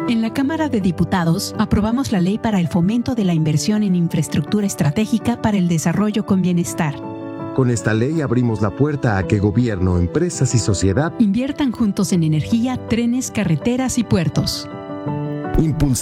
En la Cámara de Diputados aprobamos la ley para el fomento de la inversión en infraestructura estratégica para el desarrollo con bienestar. Con esta ley abrimos la puerta a que gobierno, empresas y sociedad inviertan juntos en energía, trenes, carreteras y puertos.